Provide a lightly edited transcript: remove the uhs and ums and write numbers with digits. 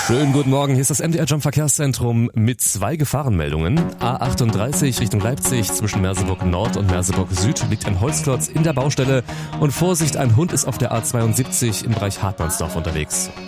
Schönen guten Morgen, hier ist das MDR Jump Verkehrszentrum mit 2 Gefahrenmeldungen. A38 Richtung Leipzig zwischen Merseburg Nord und Merseburg Süd liegt ein Holzklotz in der Baustelle und Vorsicht, ein Hund ist auf der A72 im Bereich Hartmannsdorf unterwegs.